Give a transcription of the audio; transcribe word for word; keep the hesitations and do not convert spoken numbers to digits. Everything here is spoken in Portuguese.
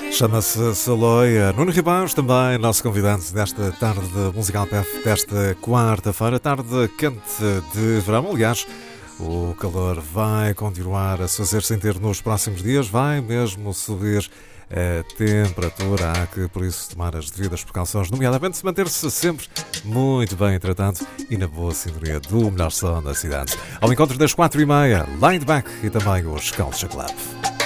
Chama-se Saloia. Nuno Ribeiros, também nosso convidado desta tarde musical P F, desta quarta-feira, tarde quente de verão. Aliás, o calor vai continuar a se fazer sentir nos próximos dias, vai mesmo subir a temperatura. Há que, por isso, tomar as devidas precauções, nomeadamente se manter-se sempre muito bem tratado e na boa sintonia do melhor som da cidade. Ao encontro das quatro e meia, Lineback e também os Culture Club.